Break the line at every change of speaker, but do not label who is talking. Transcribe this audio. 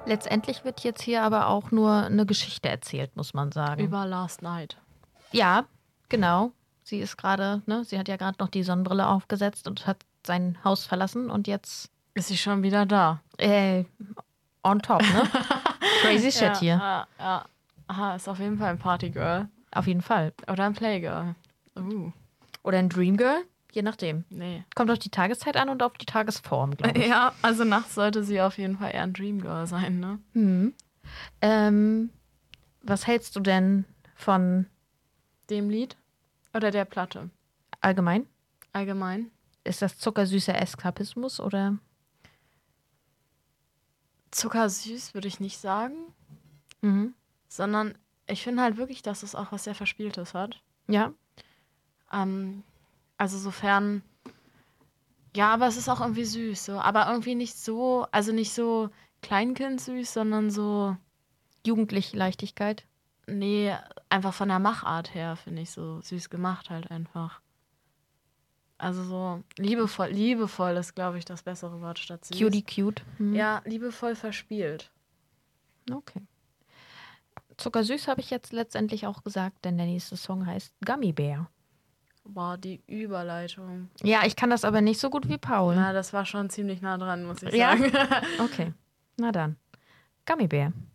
Letztendlich wird jetzt hier aber auch nur eine Geschichte erzählt, muss man sagen.
Über Last Night.
Ja, genau. Sie ist gerade, ne, sie hat ja gerade noch die Sonnenbrille aufgesetzt und hat sein Haus verlassen und jetzt
Ist sie schon wieder da?
On top, ne? Crazy shit
Ja,
hier.
ja. Aha, ist auf jeden Fall ein Partygirl.
Auf jeden Fall.
Oder ein Playgirl.
Oder ein Dreamgirl, je nachdem.
Nee.
Kommt auf die Tageszeit an und auf die Tagesform, glaube ich.
Ja, also nachts sollte sie auf jeden Fall eher ein Dreamgirl sein, ne?
Was hältst du denn von
Dem Lied? Oder der Platte?
allgemein?
Allgemein?
Ist das zuckersüßer Eskapismus oder?
Zuckersüß würde ich nicht sagen. Sondern ich finde halt wirklich, dass es auch was sehr Verspieltes hat.
Ja.
Also sofern, ja, aber es ist auch irgendwie süß, so. Aber irgendwie nicht so, also nicht so Kleinkind süß, sondern so,
Jugendliche Leichtigkeit.
nee, einfach von der Machart her finde ich so süß gemacht halt einfach. Also so liebevoll ist, glaube ich, das bessere Wort statt süß.
Cutie cute.
Ja, liebevoll verspielt.
Okay. Zuckersüß habe ich jetzt letztendlich auch gesagt, denn der nächste Song heißt Gummy Bear.
Boah, die Überleitung.
Ja, ich kann das aber nicht so gut wie Paul.
Ja, das war schon ziemlich nah dran, muss ich
Ja?
sagen.
Okay. Na dann. Gummy Bear.